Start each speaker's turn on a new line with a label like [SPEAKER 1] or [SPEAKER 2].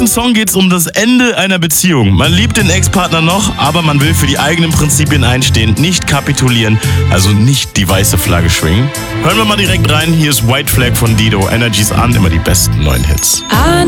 [SPEAKER 1] Song geht es um das Ende einer Beziehung. Man liebt den Ex-Partner noch, aber man will für die eigenen Prinzipien einstehen, nicht kapitulieren, also nicht die weiße Flagge schwingen. Hören wir mal direkt rein, hier ist White Flag von Dido. Energy's an, immer die besten neuen Hits.
[SPEAKER 2] I